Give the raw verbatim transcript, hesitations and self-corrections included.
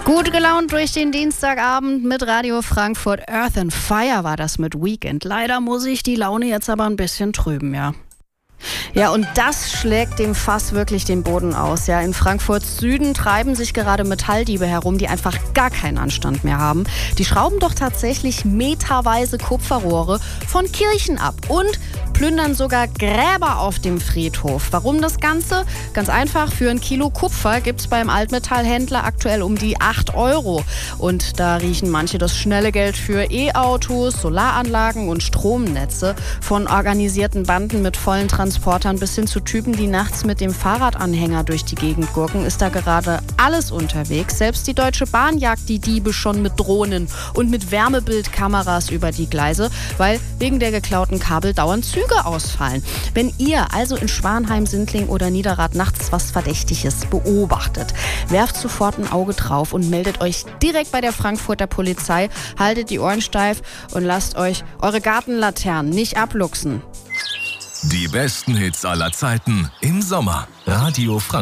Gut gelaunt durch den Dienstagabend mit Radio Frankfurt. Earth and Fire war das mit Weekend. Leider muss ich die Laune jetzt aber ein bisschen trüben, ja. Ja, und das schlägt dem Fass wirklich den Boden aus. Ja, in Frankfurts Süden treiben sich gerade Metalldiebe herum, die einfach gar keinen Anstand mehr haben. Die schrauben doch tatsächlich meterweise Kupferrohre von Kirchen ab und plündern sogar Gräber auf dem Friedhof. Warum das Ganze? Ganz einfach, für ein Kilo Kupfer gibt's beim Altmetallhändler aktuell um die acht Euro. Und da riechen manche das schnelle Geld für E-Autos, Solaranlagen und Stromnetze. Von organisierten Banden mit vollen Transportern bis hin zu Typen, die nachts mit dem Fahrradanhänger durch die Gegend gurken, ist da gerade alles unterwegs. Selbst die Deutsche Bahn jagt die Diebe schon mit Drohnen und mit Wärmebildkameras über die Gleise, weil wegen der geklauten Kabel dauernd Züge ausfallen. Wenn ihr also in Schwanheim, Sindling oder Niederrad nachts was Verdächtiges beobachtet, werft sofort ein Auge drauf und meldet euch direkt bei der Frankfurter Polizei, haltet die Ohren steif und lasst euch eure Gartenlaternen nicht abluchsen. Die besten Hits aller Zeiten im Sommer. Radio Frankfurt.